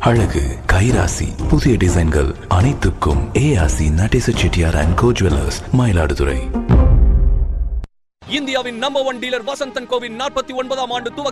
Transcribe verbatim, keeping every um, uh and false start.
அழகு, கைராசி, புதிய டிசைன்கள் அனைத்துக்கும் ஏஆசி Natesa Chettiar and go jewellers, Mayiladuthurai. இந்தியாவின் number one dealer Vasanthan CoWIN நாற்பத்தி ஒன்பதாம் ஆண்டு துவக்க